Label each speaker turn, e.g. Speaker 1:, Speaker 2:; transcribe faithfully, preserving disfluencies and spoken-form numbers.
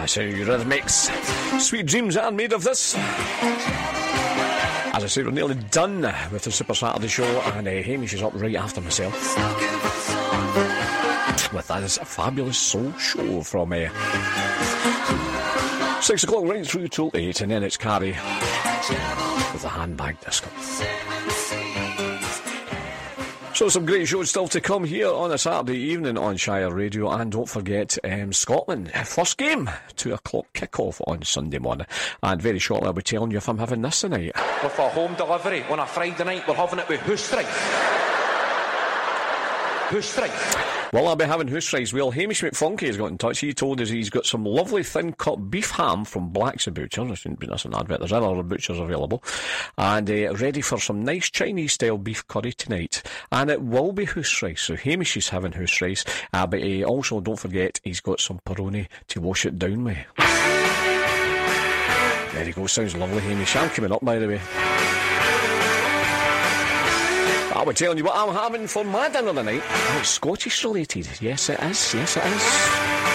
Speaker 1: That's how Eurythmics. Sweet dreams are made of this. As I say, we're nearly done with the Super Saturday show, and uh, Hamish is up right after myself with this fabulous soul show from uh, six o'clock right through till eight, and then it's Carrie with the handbag disco. So some great shows still to come here on a Saturday evening on Shire Radio, and don't forget um, Scotland first game, two o'clock kick-off on Sunday morning, and very shortly I'll be telling you if I'm having this tonight.
Speaker 2: With a home delivery on a Friday night, we're having it with Hoose Rice. Hoose Rice.
Speaker 1: Well, I'll be having Hoose Rice. Well, Hamish McFunky has got in touch. He told us he's got some lovely thin cut beef ham from Black's Butcher. There shouldn't be this an advert. There's other butchers available. And uh, ready for some nice Chinese style beef curry tonight. And it will be Hoose Rice. So Hamish is having Hoose Rice. Uh, but uh, also, don't forget, he's got some Peroni to wash it down with. There you go. Sounds lovely, Hamish. I'm coming up, by the way. I'll be telling you what I'm having for my dinner tonight. It's Scottish related. Yes, it is. Yes, it is.